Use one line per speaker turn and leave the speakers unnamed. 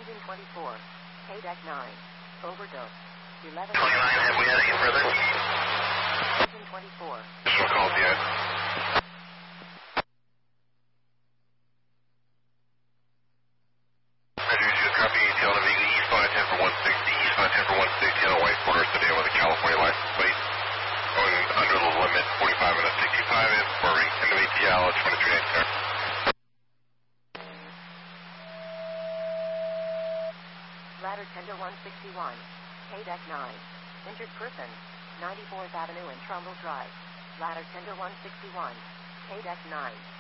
Engine 24, K-Deck 9, overdose, 11...
29, have we had any further?
Engine 24.
Additional calls yet? Copy, tail navigating eastbound at 10 for 160, eastbound at 10 for 160 on a white border sedan with a California license plate. Going under the limit, 45 and a 65 in for NWTL 23 sir.
Ladder 10 to 161, K-Deck 9, injured person, 94th Avenue and Trumbull Drive. Ladder 10 to 161, K-Deck 9.